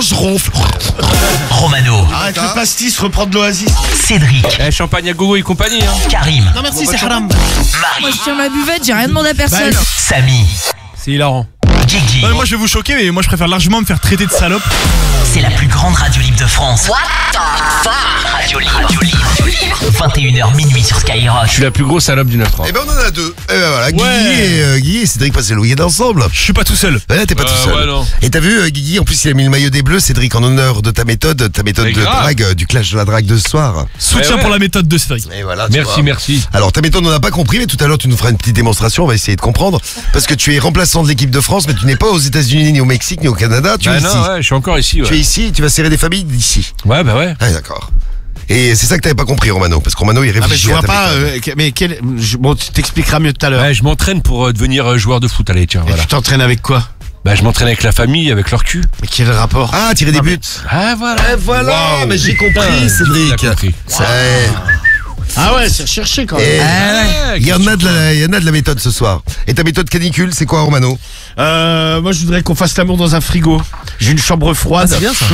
je ronfle. Romano. Arrête le pastis, reprends de l'oasis. Cédric. Champagne à gogo et compagnie. Karim. Non merci, c'est haram. Moi je tiens ma buvette, j'ai rien demandé à personne. Samy. C'est hilarant. Guigui. Moi je vais vous choquer, mais moi je préfère largement me faire traiter de salope. C'est la plus grande radio libre de France. What the fuck? Radio libre. 21h minuit sur Skyrock. Je suis la plus grosse salope du 9-3. Eh ben on en a deux. Eh ben voilà, Ouais. Guigui et Cédric passaient le week-end ensemble. Je suis pas tout seul. Ouais, t'es pas tout seul. Ouais, non. Et t'as vu Guigui, en plus il a mis le maillot des Bleus, Cédric, en honneur de ta méthode Mais de grave. drague, du clash de la drague de ce soir. Soutien ouais. pour la méthode de Cédric. Et voilà. tu Merci, vois. merci. Alors ta méthode on n'a pas compris, mais tout à l'heure tu nous feras une petite démonstration, on va essayer de comprendre. Parce que tu es remplaçant de l'équipe de France, mais tu n'es pas aux États-Unis, ni au Mexique, ni au Canada, tu es ici. Non, ouais, je suis encore ici. Tu es Ouais, ici, tu vas serrer des familles d'ici. ouais bah ouais. Ah d'accord. Et c'est ça que t'avais pas compris Romano, parce que Romano il Ah mais réfléchit je vois à ta pas, méthode. bon tu t'expliqueras mieux tout à l'heure. Ouais, je m'entraîne pour devenir joueur de foot. Allez, tiens, Et voilà. tu t'entraînes avec quoi? Bah, je m'entraîne avec la famille, avec leur cul. Mais quel rapport? Ah, tirer des buts. Ah, voilà. Eh voilà, Waouh. mais j'ai compris Putain, Cédric. t'as compris. Ouais. Ah ouais, c'est recherché quand Et même. il y en a de la méthode ce soir. Et ta méthode canicule, c'est quoi Romano? Moi je voudrais qu'on fasse l'amour dans un frigo. J'ai une chambre froide. C'est bien ça.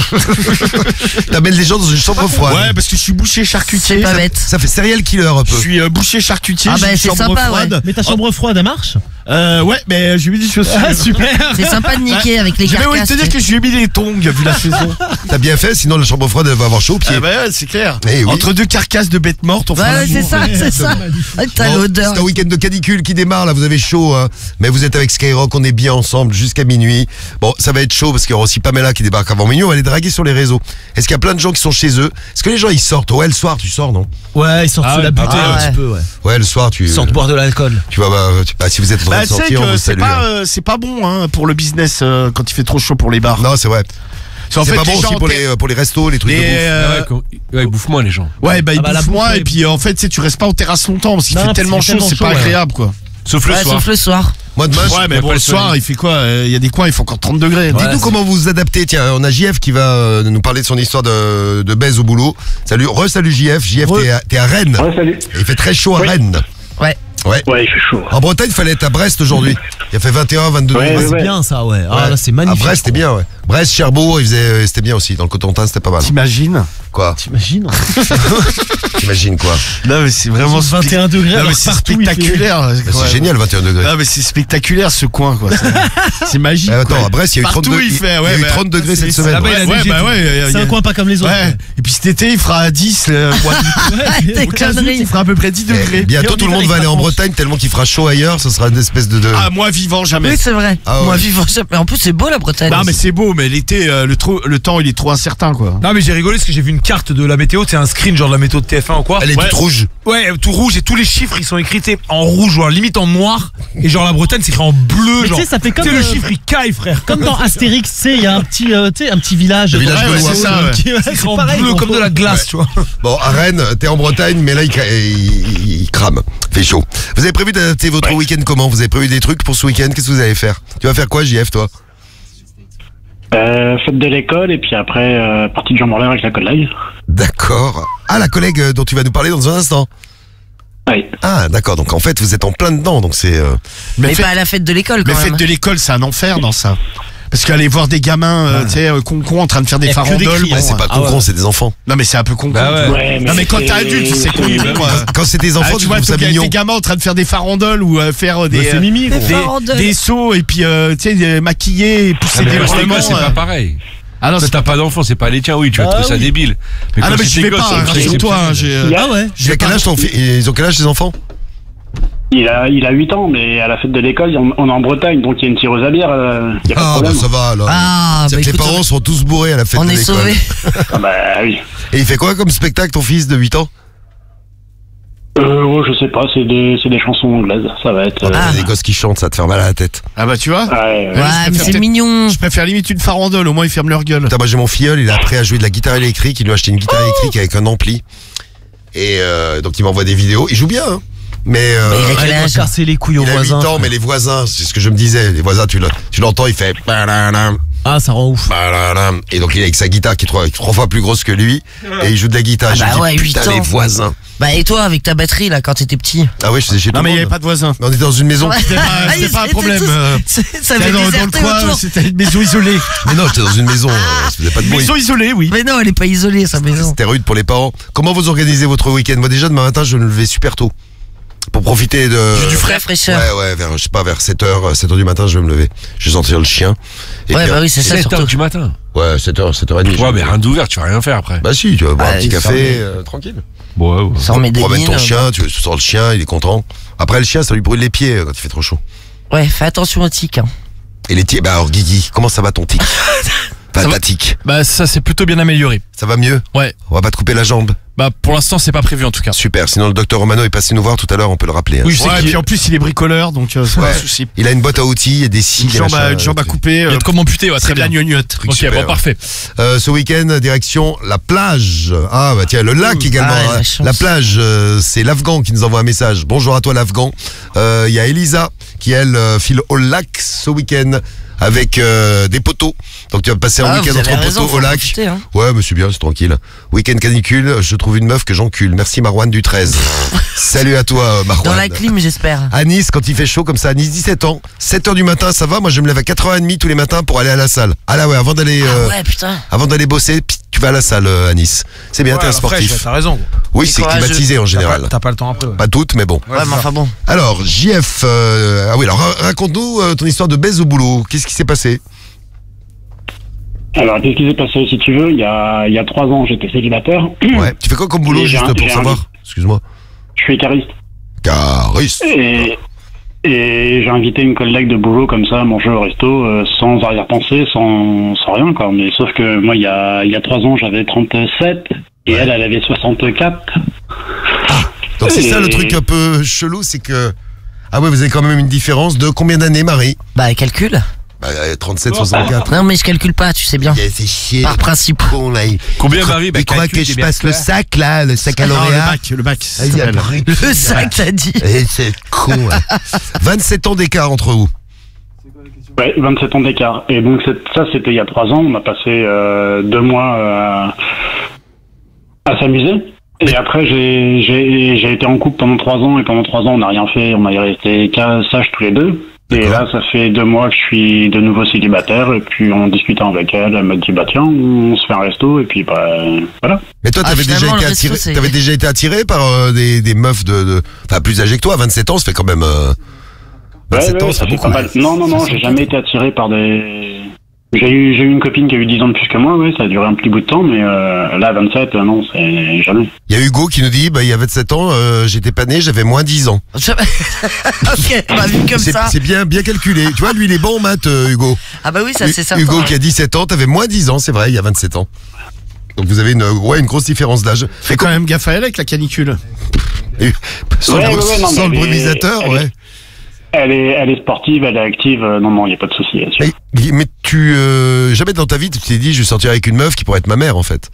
T'amènes les gens dans une chambre froide. Ouais, parce que je suis boucher charcutier. C'est pas bête. Ça fait serial killer un peu. Je suis boucher charcutier. Ah j'ai bah, une c'est chambre sympa, froide. ouais. Mais ta chambre froide, elle marche? Ouais, mais je lui ai mis des chaussures. Ah, super. C'est sympa de niquer avec les J'ai même envie de carcasses. te dire que je lui ai mis des tongs vu la saison. T'as bien fait, sinon la chambre froide elle va avoir chaud au pied. Ah bah ouais, c'est clair. Eh oui. Entre deux carcasses de bêtes mortes, on fait Ouais, c'est ça, c'est ça. Ah, t'as Bon, l'odeur. c'est un week-end de canicule qui démarre, là vous avez chaud, hein. Mais vous êtes avec Skyrock, on est bien ensemble jusqu'à minuit. Bon, ça va être chaud parce qu'il y aura aussi Pamela qui débarque avant minuit, on va les draguer sur les réseaux. Est-ce qu'il y a plein de gens qui sont chez eux? Est-ce que les gens ils sortent? Ouais, le soir tu sors, non? Ouais, ils sortent Ah se la ouais, buter ah un ouais. petit peu, ouais. Ouais, le soir tu... Ils sortent boire de l'alcool. Tu vas, si vous êtes en train Bah, de tu sais sortir, on que vous c'est salue. hein. c'est pas bon hein, pour le business quand il fait trop chaud pour les bars. Non, c'est vrai. En C'est fait, pas les bon gens aussi pour les restos, les trucs de bouffe. Ah ouais, ils bouffent moins, les gens. Ouais, bah ils Ah bah, la bouffent bouffe, moins ouais. et puis en fait, tu sais, tu restes pas en terrasse longtemps parce qu'il Non, fait parce tellement qu'il fait chaud, tellement c'est chaud, pas ouais. agréable quoi. Sauf le Ouais, soir. sauf le soir. Moi demain, Ouais, mais pas bon, le le soir, soleil. il fait quoi? Il y a des coins, il fait encore 30 degrés. dites-nous comment vous vous adaptez. Tiens, on a JF qui va nous parler de son histoire de baise au boulot. Salut, salut JF. JF, t'es à Rennes. Ouais, salut. Et il fait très chaud à Oui. Rennes. Ouais. Ouais. Ouais, il fait chaud. En Bretagne, il fallait être à Brest aujourd'hui. Il a fait 21, 22 Ouais, degrés. ouais, C'est ouais. bien ça, ouais. Ah Ouais. là, c'est À magnifique. Brest, c'était bien, ouais. Brest, Cherbourg, c'était bien aussi. Dans le Cotentin, c'était pas mal. T'imagines? Quoi? T'imagines? T'imagines quoi? Non, mais c'est vraiment 21 degrés, Non, mais alors c'est partout, il fait- spectaculaire. Bah, c'est génial, 21 degrés. Non, mais c'est spectaculaire ce coin quoi. C'est magique. Attends, quoi. à Brest, il y a eu 30 Partout, degrés. il fait, Il y a ouais, eu bah, 30 degrés cette c'est- semaine. là-bas, il a Ouais, neigé, bah ouais. C'est un coin pas comme les autres. Ouais. Et puis cet été, il fera 10. Le mois de- Tes au 15 août, conneries. il fera à peu près 10 degrés. Bientôt, Et tout le en monde hiver, va aller il en fera Bretagne tellement qu'il fera chaud ailleurs. Ça sera une espèce de. Ah, moi vivant, jamais. Oui, c'est vrai. Ah ouais. Moi, vivant, mais en plus, c'est beau la Bretagne. Non, mais c'est beau, mais l'été, le temps, il est trop incertain, quoi. Non mais j'ai rigolé parce que j'ai vu une carte de la météo, c'est un screen genre de la météo de TF1 ou quoi. Elle est toute rouge. Ouais, tout rouge et tous les chiffres ils sont écrits en rouge ou limite en noir et genre la Bretagne c'est écrit en bleu. Mais Genre. tu sais, ça fait comme, Tu sais, le chiffre il caille frère. Comme dans Astérix, tu sais, il y a un petit, tu sais, un petit village. Le village Ouais, gaulois. c'est ça, ouais. Qui- C'est écrit en pareil, bleu gros. comme de la glace, tu vois. Bon, à Rennes, t'es en Bretagne, mais là, il crame. Fait chaud. Vous avez prévu d'adapter votre week-end comment? Vous avez prévu des trucs pour ce week-end? Qu'est-ce que vous allez faire? Tu vas faire quoi, JF, toi? Fête de l'école et puis après partie de jambes en l'air avec la collègue. D'accord. Ah, la collègue dont tu vas nous parler dans un instant. Oui. Ah, d'accord. Donc, en fait, vous êtes en plein dedans. Donc, c'est. Mais fait- pas à la fête de l'école quand Mais même. fête de l'école, c'est un enfer dans ça. Parce qu'aller voir des gamins, tu sais, con en train de faire des Y a que des farandoles. cris, bon, hein. c'est pas con, c'est des enfants. Non, mais c'est un peu con. Bah ouais. Ouais, Non, mais quand t'es c'est- adulte, c'est con. Quand c'est des enfants, Tu tu vois, trouves ça avec mignon. des gamins en train de faire des farandoles ou faire des. c'est Mimi, gros. Des farandoles. des sauts et puis, tu sais, maquiller et pousser Ah, mais des à hurlements. l'école, c'est pas pareil. Ah non, Toi, c'est t'as pas d'enfant, c'est pas les tiens, oui, tu vas Ah trouver ça oui. débile. Mais Ah quand non, mais c'est je tes vais gosses, pas, c'est rassure-toi. exceptionnel. Ah ouais. Il a quel âge ils ont quel âge, ces enfants? Il a 8 ans, mais à la fête de l'école, on est en Bretagne, donc il y a une tireuse à bière, il y a pas de Ah, bah problème. ça va, alors. Ah, C'est bah que les écoute, parents sont tous bourrés à la fête on de est l'école. sauvés. Ah bah oui. Et il fait quoi comme spectacle, ton fils de 8 ans? Je sais pas, c'est des chansons anglaises, ça va être... T'as des gosses qui chantent, ça te fait mal à la tête. Ah bah tu vois. ouais, Ouais, je mais préfère c'est peut-être- mignon. Je préfère limite une farandole, au moins ils ferment leur gueule. Putain, moi j'ai mon filleul, il est prêt à jouer de la guitare électrique, il lui a acheté une guitare électrique avec un ampli. Et donc il m'envoie des vidéos, il joue bien, hein. Mais Il a Ah, quel il doit âge? casser les couilles aux il a 8 voisins. ans, mais les voisins, c'est ce que je me disais, les voisins, tu l'entends, il fait... Ah, ça rend ouf. Voilà. Et donc il est avec sa guitare qui est 3 fois plus grosse que lui. Et il joue de la guitare. Ah Je bah me dis, ouais, 8 putain, ans. les voisins. Bah et toi avec ta batterie là quand t'étais petit? Ah ouais, je faisais chez tout Non, le mais il n'y monde. avait pas de voisins. On était dans une maison. C'était Ah, pas un ils problème. étaient tous- ça C'était avait dans le déserté coin, autour. c'était une maison isolée. Mais non, j'étais dans une maison. Ça faisait pas de bruit. Maison isolée, oui. Mais non, elle est pas isolée sa maison. C'était rude pour les parents. Comment vous organisez votre week-end? Moi déjà demain matin je vais me lever super tôt. Pour profiter de... Du frais fraîcheur. Ouais, vers 7h du matin je vais me lever. Je vais sortir le chien. Et Ouais puis, bah oui c'est ça 7h surtout. du matin. Ouais, 7h30. Ouais, mais rien d'ouvert, tu vas rien faire après. Bah si, tu vas boire Ah, un petit il sort café, tranquille. Ouais. Ça remet des Promène ton mines. chien, tu sors le chien, il est content. Après le chien, ça lui brûle les pieds quand il fait trop chaud. Ouais fais attention aux tiques. Hein. Et les tics, bah alors Guigui, comment ça va ton tic? Pas ta tic. Bah ça c'est plutôt bien amélioré. Ça va mieux? Ouais. On va pas te couper la jambe. Bah pour l'instant c'est pas prévu en tout cas. Super, sinon le docteur Romano est passé nous voir tout à l'heure, on peut le rappeler. Hein. Oui, je sais Ouais, et qu'il puis en plus, il est bricoleur, donc c'est pas un souci. Il a une boîte à outils et des scies. Une jambe à couper. y a de quoi m'amputer, ouais, c'est très de la bien. gnognotte. Truc Ok, super. bon parfait. Ce week-end, direction la plage. Ah bah tiens, le lac également. Ah, la hein. chance. La plage, c'est l'Afghan qui nous envoie un message. Bonjour à toi l'Afghan. Il y a Elisa qui elle file au lac ce week-end avec des poteaux. Donc tu vas passer un Ah, week-end vous avez entre raison, poteaux faut au lac. profiter, hein. Ouais, mais c'est bien, c'est tranquille. Week-end canicule, je trouve une meuf que j'encule. Merci Marwan du 13. Salut à toi Marwan. Dans la clim j'espère. À Nice, quand il fait chaud comme ça, à Nice, 17 ans, 7h du matin, ça va. Moi, je me lève à 4h30 tous les matins pour aller à la salle. Ah là, ouais, avant d'aller Ouais putain. bosser, tu vas à la salle à Nice. C'est bien, t'es un sportif. T'as raison. Oui, T'es c'est courageux. climatisé en général. T'as pas le temps après. Ouais. Pas toutes, mais bon. Ouais mais enfin bon. Alors, JF, ah oui, alors raconte-nous ton histoire de baise au boulot. Qu'est-ce qui s'est passé? Alors, qu'est-ce qui s'est passé, si tu veux? Il y a 3 ans, j'étais célibataire. Ouais. Tu fais quoi comme boulot, J'ai juste un- pour j'ai savoir? Excuse-moi. Je suis cariste. Cariste. Et j'ai invité une collègue de boulot comme ça à manger au resto, sans arrière-pensée, sans rien, quoi. Mais sauf que moi, il y a 3 ans, j'avais 37 et elle avait 64. Donc c'est ça Et- le truc un peu chelou, c'est que... Ah ouais, vous avez quand même une différence de combien d'années, Marie? Bah calcule. Bah, 37, 64. Non mais je calcule pas tu sais bien. Il a fait chier. Par principe. Con, là, Combien, Marie? Bah, il croit calcule que je des passe le mercredi. sac, là, le sac à Non, lauréat. le bac. ça Ah, il a s'appelle. pris- Le sac t'as dit. Eh, c'est con, là. 27 ans d'écart entre vous. Ouais, 27 ans d'écart. Et donc ça, c'était il y a 3 ans. On a passé 2 mois à s'amuser. Et après, j'ai été en couple pendant 3 ans. Et pendant 3 ans, on n'a rien fait. On est resté sages tous les deux. Et D'accord. là, ça fait 2 mois que je suis de nouveau célibataire. Et puis, en discutant avec elle, elle m'a dit, bah tiens, on se fait un resto. Et puis, bah voilà. Mais toi, Ah, t'avais déjà finalement, été le resto, attiré, c'est- t'avais déjà été attiré par des meufs enfin, plus âgées que toi. 27 ans, ça fait quand même, 27 ans, ça c'est fait beaucoup. pas mal. Non, j'ai jamais été attiré par des... J'ai eu une copine qui a eu 10 ans de plus que moi, ouais, ça a duré un petit bout de temps, mais là, 27, non, c'est jamais. Il y a Hugo qui nous dit, bah, il y a 27 ans, j'étais pas né, j'avais moins 10 ans. Ok, bah vu comme ça. C'est bien calculé. Tu vois, lui, il est bon en maths, Hugo. Ah bah oui ça c'est certain. Hugo qui a 17 ans, t'avais moins 10 ans, c'est vrai, il y a 27 ans. Donc vous avez une grosse différence d'âge. Fais quand même gaffe à elle avec la canicule. Sans Ouais, le, ouais, non, sans mais le elle est- brumisateur, elle est- ouais. Elle est sportive, elle est active, non, il n'y a pas de souci là-dessus. Mais tu jamais dans ta vie tu t'es dit je vais sortir avec une meuf qui pourrait être ma mère en fait.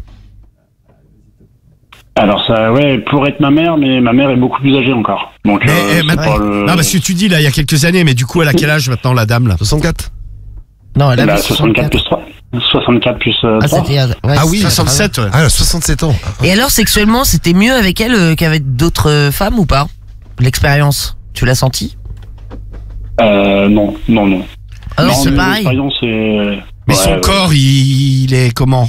Alors ça, ouais, pour être ma mère, mais ma mère est beaucoup plus âgée encore. Donc, c'est maintenant, pas le... non, parce que tu dis là, il y a quelques années, mais du coup, elle a quel âge maintenant, la dame là? 64. Non elle Elle a avait 64 plus 3. 64 plus 3. Ah c'était ouais, Ah oui, 67, ouais. Ah, elle a 67 ans. Et alors sexuellement c'était mieux avec elle qu'avec d'autres femmes ou pas? L'expérience tu l'as senti? Non. Ah non Non, c'est mais pareil. l'expérience, c'est... Mais son corps, il est comment?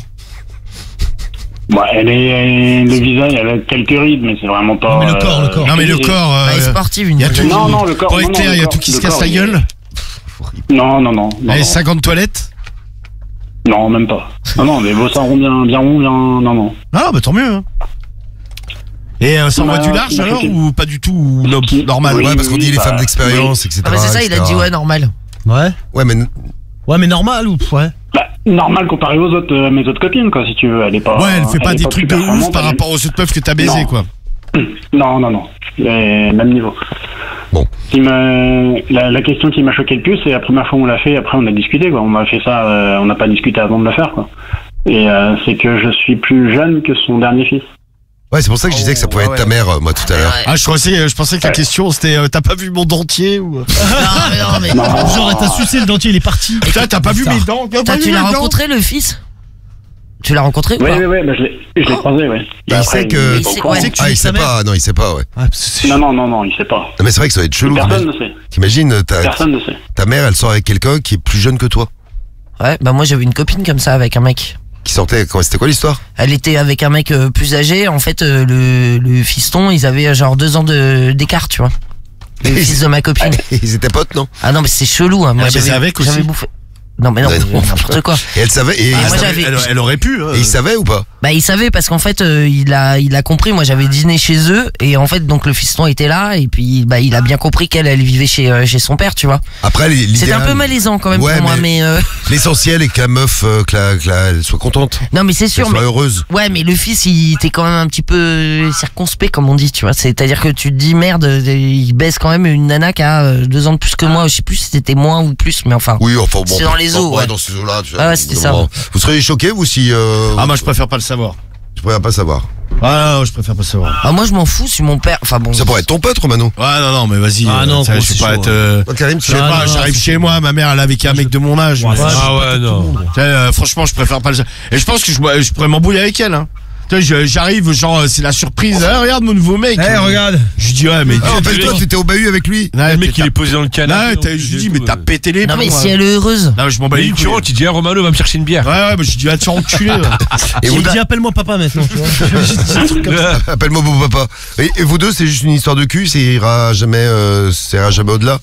Elle est... Le visage, elle a quelques rides, mais c'est vraiment pas... Non, mais le corps. Non, mais le corps. Bah, elle est sportive une il y a tout. Non, le corps... Pour être non, clair, le il y a corps, tout qui se le casse corps, la il- gueule. Non. Elle 50 toilettes. Non, même pas. Non, les beaux seins ronds bien ronds, bien... Non. Ah, bah tant mieux. Hein. Et ça envoie Bah, du large bah, alors ok. ou pas du tout ou non, normal? Oui, Ouais, parce qu'on dit les bah, femmes d'expérience, etc. Ah bah c'est ça il a etc. dit ouais normal. Ouais. Ouais, mais Ouais, mais normal ou ouais. Bah, normal comparé aux autres, mes autres copines, quoi, si tu veux. Elle est pas... Ouais, elle fait pas est des trucs de plus ouf performante, par elle- rapport aux autres meufs que t'as baisé, Non. quoi. Non. Même niveau. Bon. La question qui m'a choqué le plus, c'est la première fois où on l'a fait, après on a discuté, quoi. On a fait ça, on n'a pas discuté avant de le faire, quoi. Et c'est que je suis plus jeune que son dernier fils. Ouais, c'est pour ça que je disais que ça pouvait être ta mère, moi, tout à l'heure. Ah, je pensais que la question c'était t'as pas vu mon dentier ou. Non, mais Genre, t'as sucé le dentier, il est parti. Putain, t'as pas vu mes dents? Tu l'as rencontré, le fils? Tu l'as rencontré ou Oui, pas? bah, je l'ai croisé, oui. Et il sait que. il sait- ouais. Ah, il sait pas, non, il sait pas, ouais. Non, il sait pas. Non, mais c'est vrai que ça va être chelou. Personne ne sait. T'imagines, Personne ne sait. ta mère, elle sort avec quelqu'un qui est plus jeune que toi. Ouais, bah moi j'avais une copine comme ça avec un mec. Qui sortait, c'était quoi l'histoire? Elle était avec un mec plus âgé. En fait, le fiston, ils avaient genre 2 ans d'écart, tu vois. Le fils de ma copine. Ils étaient potes, non? Ah non, mais c'est chelou, hein. Moi Elle baisait avec aussi. j'avais bouffé. Non, mais non, Ouais, non. n'importe quoi. Et elle savait, et Ah, il moi, savait- j'avais- Elle aurait pu. et il savait ou pas? Bah il savait parce qu'en fait il a compris. Moi j'avais dîné chez eux et en fait donc le fiston était là et puis bah il a bien compris qu'elle vivait chez son père, tu vois. Après, C'était un peu malaisant quand même Ouais, pour moi, mais l'essentiel est que la meuf, elle soit contente. non mais c'est Qu'elle sûr. soit Mais heureuse. ouais, mais le fils il était quand même un petit peu circonspect comme on dit, tu vois. C'est-à-dire que tu te dis merde, il baisse quand même une nana qui a 2 ans de plus que moi. Je sais plus si c'était moins ou plus, mais enfin. Oui, enfin bon. C'est dans les eaux, ouais. Dans ces eaux-là, tu Ah ouais, c'était ça. Vous seriez choqué, vous, si. Ah, moi je préfère pas le savoir. Je pourrais pas savoir. Ah non, je préfère pas savoir. Ah moi je m'en fous si mon père. Enfin bon. Ça pourrait être ton pote, Romano. Ouais, non, mais vas-y. Ah non, tu sais, gros, je vais c'est pas chaud, être. Toi, Karim, tu Je sais sais pas, pas. j'arrive chez moi, ma mère elle est avec un mec de mon âge. Ouais, Ah ouais, non. Tu sais, franchement, je préfère pas le savoir. Et je pense que je pourrais m'embrouiller avec elle. Hein. Tu sais, j'arrive, genre, c'est la surprise. Ah, regarde mon nouveau mec. Regarde. Je dis, ouais, mais. Ah, rappelle-toi, t'étais au bahut avec lui. Ouais, Le mec, il est posé dans le canapé. Là, je lui dis, mais t'as pété les Non mais plombs, si hein. elle est heureuse. Non, je m'en bats Bah, les tu couilles. rentres, il dit, ah, Romano va me chercher une bière. Ouais, bah, je dis, ah, tu enculé. Et Il vous, dit appelle-moi papa maintenant, tu vois. Juste un truc comme ça. appelle-moi beau papa. Et vous deux, c'est juste une histoire de cul, ça ira jamais au-delà.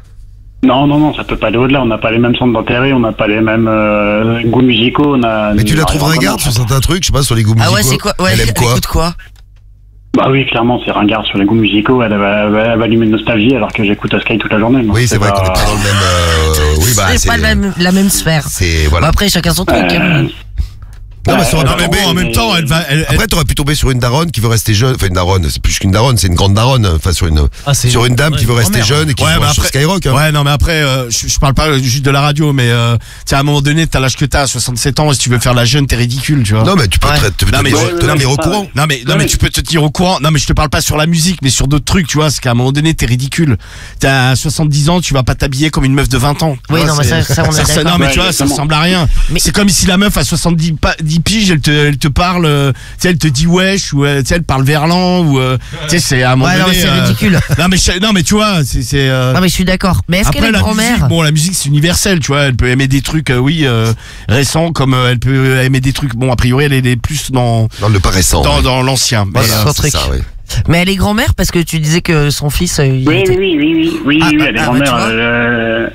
Non, ça peut pas aller au-delà. On n'a pas les mêmes centres d'intérêt, on n'a pas les mêmes goûts musicaux. Mais tu la trouves ringarde sur certains trucs, je sais pas, sur les goûts musicaux. Ah ouais, c'est quoi? Ouais, Elle aime quoi? écoute quoi? Bah oui, clairement, c'est ringard sur les goûts musicaux. Elle va allumer une nostalgie alors que j'écoute Sky toute la journée. Oui, c'est vrai qu'on est pas dans le même. Oui, bah, c'est pas la même sphère. C'est Bon, voilà. après chacun son truc. hein. Non, mais ça aurait Non, pu mais tomber. bon, en même temps, elle va. Après, t'aurais pu tomber sur une daronne qui veut rester jeune. Enfin, une daronne, c'est plus qu'une daronne, c'est une grande daronne. Enfin, sur une dame qui veut rester jeune et qui Ouais, se mais branche sur après- Skyrock. Hein. Ouais, non, mais après, je parle pas juste de la radio, mais tu sais, à un moment donné, t'as l'âge que t'as, 67 ans, et si tu veux faire la jeune, t'es ridicule, tu vois. Non, mais tu peux Ouais. Non, mais te tenir au courant. Non mais tu peux te tenir au courant. Non mais je te parle pas sur la musique, mais sur d'autres trucs, tu vois. C'est qu'à un moment donné, t'es ridicule. T'as 70 ans, tu vas pas t'habiller comme une meuf de 20 ans. Oui, Tu vois, non, mais c'est- ça, on est d'accord. non mais Ouais, tu vois, ça exactement. ressemble à rien. Mais- C'est comme si la meuf à 10 piges, elle te parle, tu sais, elle te dit wesh ou tu sais, elle parle verlan ou tu sais, c'est à un moment Ouais, non, mais donné. c'est ridicule. Non mais tu vois, c'est. Non mais je suis d'accord. Mais est-ce qu'elle Après est la musique, grand-mère? bon la musique c'est universel, tu vois, elle peut aimer des trucs récents comme elle peut aimer des trucs a priori elle est plus dans Non, le pas récent. ouais. dans l'ancien. Mais, Voilà, son c'est truc. ça, ouais. Mais elle est grand-mère parce que tu disais que son fils. il Oui, était- oui, elle est bah, grand-mère. tu vois.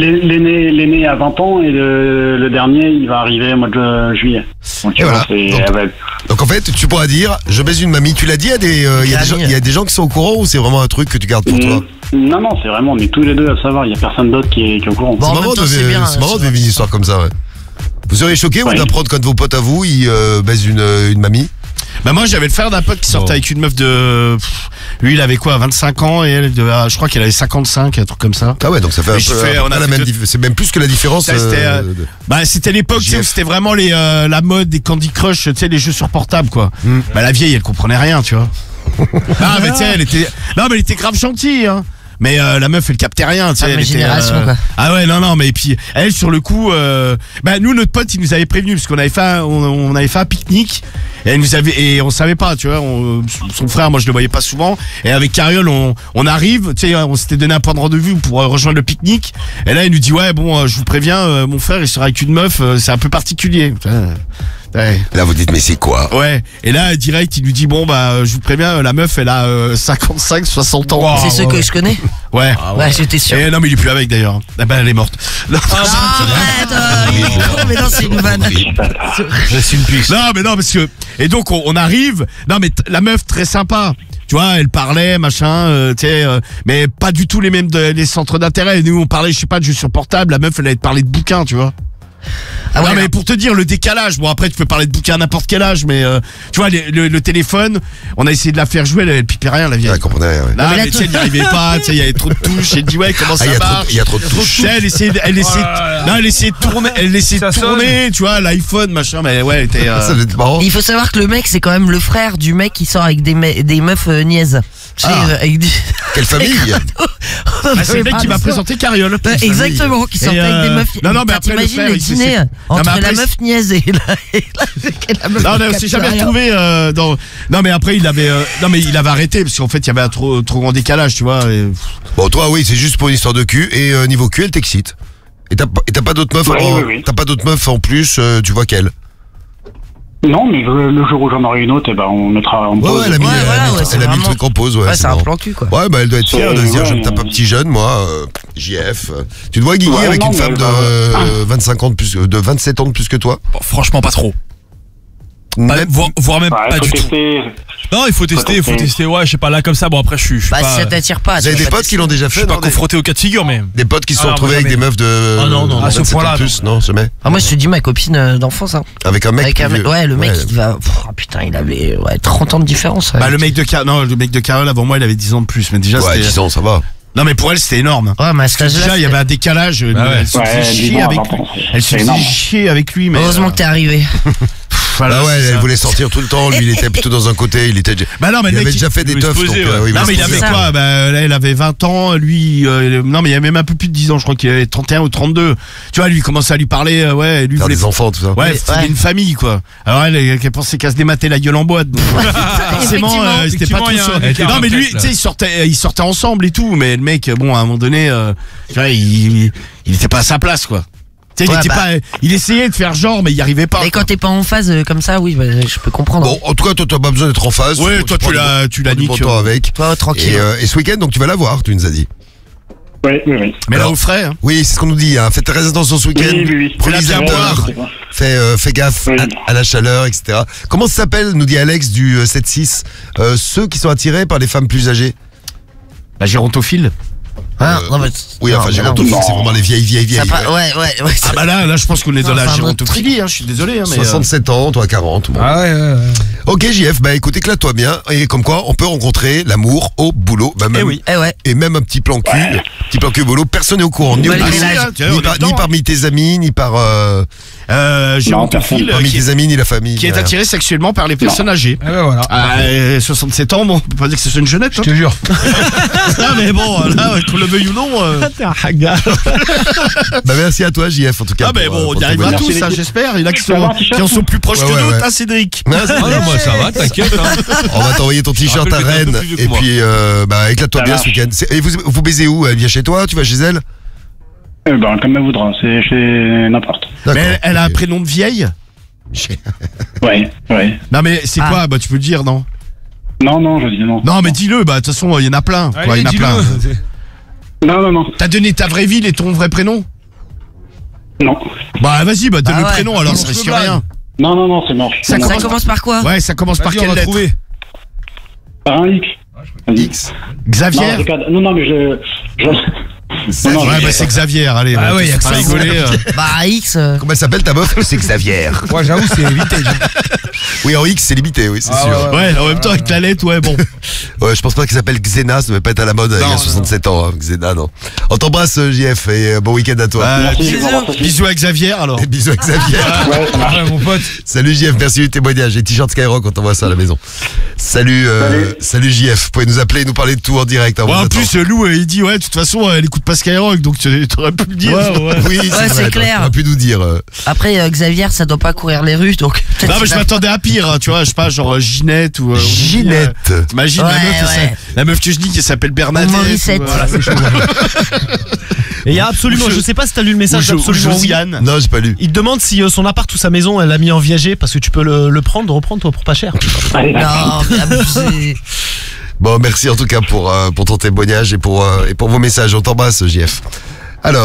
L'aîné a 20 ans et le dernier, il va arriver au mois de juillet. Donc, tu Et vois, voilà. elle va être- Donc en fait, tu pourras dire, je baise une mamie. Tu l'as dit à des, il y a des gens qui sont au courant ou c'est vraiment un truc que tu gardes pour toi? Non, c'est vraiment, on est tous les deux à savoir. Il n'y a personne d'autre qui est au courant. Bon, C'est en marrant même temps, de c'est bien, c'est marrant de ça. vivre une histoire comme ça, ouais. Vous seriez choqué ou Ouais. d'apprendre quand vos potes à vous, ils baisent une mamie? Bah moi j'avais le frère d'un pote qui sortait avec une meuf de lui il avait quoi 25 ans et elle je crois qu'elle avait 55, un truc comme ça. Ah ouais, donc ça fait Mais un j'ai peu, fait- à peu on a près la fait même deux- c'est même plus que la différence. Ça, c'était, Bah c'était l'époque tu sais, où JF. c'était vraiment la mode des Candy Crush, tu sais les jeux sur portable quoi. Hmm. Bah la vieille elle comprenait rien, tu vois. Ah mais tu sais elle était grave gentille hein. Mais la meuf elle captait rien, tu sais. Ah, Elle ma était, génération, quoi. Ah ouais non mais puis elle sur le coup bah nous notre pote il nous avait prévenu parce qu'on avait fait on avait fait un pique-nique et elle nous avait et on savait pas tu vois son frère moi je le voyais pas souvent et avec Cariole on arrive tu sais on s'était donné un point de rendez-vous pour rejoindre le pique-nique et là il nous dit ouais bon je vous préviens mon frère il sera avec une meuf c'est un peu particulier. Ouais. Là, vous dites, mais c'est quoi? Ouais. Et là, direct, il lui dit, bon, bah, je vous préviens, la meuf, elle a 55, 60 ans. C'est ceux que je connais. Ouais. Ouais, j'étais sûr. Et non, mais il est plus avec d'ailleurs. Ah ben, elle est morte. Non, Arrête, il est con, mais non, c'est une vanne. C'est une piste. non, mais non, parce que. Et donc, on arrive. Non, mais la meuf, très sympa. Tu vois, elle parlait, machin, tu sais, mais pas du tout les mêmes les centres d'intérêt. Nous, on parlait, je sais pas, de jeux sur portable. La meuf, elle allait te parler de bouquins, tu vois. Ah ouais, non, là. mais pour te dire le décalage, bon après tu peux parler de bouquin à n'importe quel âge, mais tu vois le téléphone, on a essayé de la faire jouer, elle pipait rien la vieille. Elle comprenait rien. Ouais. Là, mais là, mais tu sais, elle n'y arrivait pas, tu sais, il y avait trop de touches, elle dit ouais comment ça marche. Il y a trop de touches. Tu sais, elle essayait de tourner, tu vois, l'iPhone, machin, mais ouais, elle était. Ça doit être marrant. Il faut savoir que le mec, c'est quand même le frère du mec qui sort avec des meufs niaises. Tu sais, avec du... Quelle famille. C'est le mec qui m'a présenté Carriole. Ouais, exactement, qui sortait avec des meufs. Non, mais après, t'imagines le frère, le il s'est- dîner entre mais après, la il- meuf niaise et la meuf Non, qui on s'est capte jamais rien. retrouvé dans. Non, mais après, il avait arrêté parce qu'en fait, il y avait un trop grand décalage, tu vois. Et... Bon, toi, oui, c'est juste pour une histoire de cul. Et niveau cul, elle t'excite. Et t'as pas d'autres meufs Oui. T'as pas d'autres meufs en plus, tu vois qu'elle. Non, mais le jour où j'en aurai une autre, eh ben, on mettra en Ouais, pause. elle a mis, voilà, ouais, c'est elle a mis le vraiment- truc en pause, ouais. Ouais, c'est un marrant. plan cul, quoi. Ouais, bah elle doit être fière de se dire, Ouais, je me tape un petit jeune, moi, JF. Tu te vois guigui Ouais, avec non, une femme mais de 25 ans de plus, de 27 ans de plus que toi? Bon, franchement, pas trop. Même- Voire même Ouais, pas faut du tout. tester. Non, il faut tester, ouais, je sais pas, là comme ça, bon après je suis Bah, pas, si ça t'attire pas. Vous tu avez vas des pas potes tester. qui l'ont déjà je fait, suis pas non, confronté au cas de figure, mais des potes qui se sont Ah, retrouvés moi, avec des jamais. meufs de Ah, non, à à ce 27 ans point-là, de plus, non, jamais. Ah, moi, je te dis ma copine d'enfance, hein. Avec un mec Avec un plus mec, vieux. ouais, le mec, il va, oh, putain, il avait, 30 ans de différence. Bah, le mec de Carole avant moi, il avait 10 ans de plus, mais déjà Ouais, c'était. 10 ans, ça va. Non, mais pour elle, c'était énorme. Ouais, mais à Parce cet que âge-là. déjà, il y avait un décalage. ouais. Elle se faisait Ouais, 10 chier ans, avec 20 lui. ans, Elle se c'est faisait énorme. chier avec lui, mais. Heureusement que t'es arrivé. Voilà, Ah ouais, c'est elle ça. voulait sortir tout le temps, lui il était plutôt dans un côté, il était Bah non, mais il le avait mec, déjà fait des voulait se teufs, poser, donc, ouais. oui, Non, mais il se avait poser. quoi? Bah, là, il avait 20 ans, lui, non, mais il y avait même un peu plus de 10 ans, je crois qu'il avait 31 ou 32. Tu vois, lui, il commençait à lui parler, ouais, lui Faire voulait des enfants, tout ça. Ouais, Ouais. c'était une famille, quoi. Alors elle pensait qu'à se démater la gueule en boîte. Donc, forcément, c'était pas Effectivement, trop il y a ça. un écart, Non, mais lui, tu sais, ils sortaient ensemble et tout, mais le mec, bon, à un moment donné, tu vois, il était pas à sa place, quoi. Tu sais, Ouais, il essayait de faire genre, mais il y arrivait pas. Et quand t'es pas en phase comme ça, oui, bah, je peux comprendre. Bon, en tout cas, toi, t'as pas besoin d'être en phase. Ouais, toi, tu l'as prends du nique. bon temps avec. Toi, tranquille. Et ce week-end, donc tu vas la voir, tu nous as dit. Oui. Mais là, Alors, au frais, hein. Oui, c'est ce qu'on nous dit. Hein. Faites très attention ce week-end. Oui. Prenez bien boire. Fais gaffe Oui. à la chaleur, etc. Comment ça s'appelle, nous dit Alex du 7-6, ceux qui sont attirés par les femmes plus âgées? La gérontophile. Hein, non, mais- Oui, non, enfin, mais gérontophile, non. c'est vraiment les vieilles. Ça pas- ouais. Ah bah là, je pense qu'on est dans Non, la c'est un autre gérontophilie, hein. Je suis désolé, hein, mais. 67 ans, toi 40. Bon. Ah ouais. Ok, JF, bah écoute, éclate-toi bien. Et comme quoi, on peut rencontrer l'amour au boulot. Bah, même, Eh ouais. Et même un petit plan cul au boulot, personne n'est au courant. Ni, Bah, au les boulot, ménages. ni parmi tes amis, ni par Gérontophile, parmi tes amis, ni la famille. qui est attiré sexuellement par les personnes âgées. Ah ouais, voilà. Ah, 67 ans, bon, on peut pas dire que c'est une jeunette. Je te jure. Non, mais bon, là, qu'on le veuille ou non. T'es un haga. Bah merci à toi, JF, en tout cas. Ah, mais pour, bon, on pour y tes arrivera bonheurs. tous, hein, j'espère. Il y en a qui Tu vas avoir un t-shirt, en sont plus proches Ouais, que ouais, d'autres, ouais. hein, Cédric. Ouais, c'est Ah bien. non, moi ça va, t'inquiète. Hein. On va t'envoyer ton t-shirt à Je rappelle que t'es un Rennes. peu plus vieux que Et moi. puis, bah, éclate-toi Ça bien marche. ce week-end. Et vous baisez où? Elle vient chez toi? Tu vas chez elle? Comme elle voudra, c'est chez n'importe. D'accord. Mais elle a un Ok. prénom de vieille. Ouais. Non, mais c'est Ah. quoi? Bah, tu peux le dire, non? Non, je dis non. Non, mais dis-le, bah, de toute façon, il y en a plein. Quoi, il y en a dis-le. plein. Non. T'as donné ta vraie ville et ton vrai prénom? Non. Bah, vas-y, bah, donne Ah le ouais. prénom, alors Non, ça je risque blague. rien. Non, c'est mort. Ça Ça commence par quoi? Ouais, ça commence par Vas-y, on quelle va lettre? trouver. Par un X. X. Xavier? Non, mais je... Non, Ouais, bah, c'est Xavier, allez. Ah bah, ouais, y a faut que pas ça, rigoler. Bah, X. Comment elle s'appelle ta meuf? C'est Xavier. Ouais, j'avoue, c'est vintage. Oui, en X, c'est limité, oui, c'est Ah sûr. Ouais, en même temps, avec la lettre, ouais, bon. Ouais, je pense pas qu'elle s'appelle Xena, ça devait pas être à la mode il y a Non, 67 ans, hein. Xena, non. On t'embrasse, JF, et bon week-end à toi. Merci, je vous embrasse aussi. Bisous à Xavier, alors. Et bisous à Xavier. Ouais, ça marche. Ouais, mon pote. Salut JF, merci du témoignage. Et t-shirt Skyrock, on t'envoie ça à la maison. Salut JF. Vous pouvez nous appeler et nous parler de tout en direct. hein, Ouais, on en vous attend. plus, Lou, il dit, ouais, de toute façon, elle écoute pas Skyrock, donc t'aurais pu le dire. Oui, Ouais, c'est vrai, clair. t'aurais pu nous dire. Après, Xavier, ça doit pas courir les rues, donc. Non, mais je m'attendais à pire, hein, tu vois, je sais pas, genre Ginette ou. Ginette. T'imagines Ouais, la meuf, ouais. la meuf que je dis qui s'appelle Bernadette. Morissette. ou, Voilà, c'est chaud. Et il y a absolument, je sais pas si t'as lu le message, ou absolument oui. Josiane. Non, j'ai pas lu. Il te demande si son appart ou sa maison, elle l'a mis en viager parce que tu peux le reprendre toi pour pas cher. Allez, Non, mais abusé. Bon, merci en tout cas pour ton témoignage et pour vos messages. On t'embrasse, JF.